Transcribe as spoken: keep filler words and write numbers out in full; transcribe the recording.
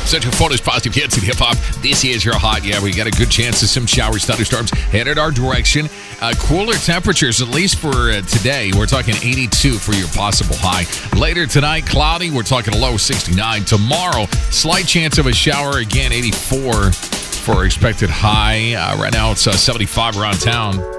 Central Florida's positive hits and hip-hop. This is your hot. Yeah, we got a good chance of some showers, thunderstorms headed our direction. Uh, cooler temperatures, at least for uh, today. We're talking eighty-two for your possible high. Later tonight, cloudy. We're talking a low sixty-nine. Tomorrow, slight chance of a shower. Again, eighty-four for expected high. Uh, right now, it's uh, seventy-five around town.